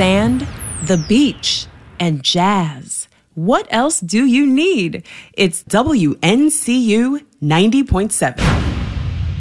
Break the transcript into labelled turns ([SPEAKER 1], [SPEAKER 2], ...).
[SPEAKER 1] sand, the beach, and jazz. What else do you need? It's WNCU 90.7.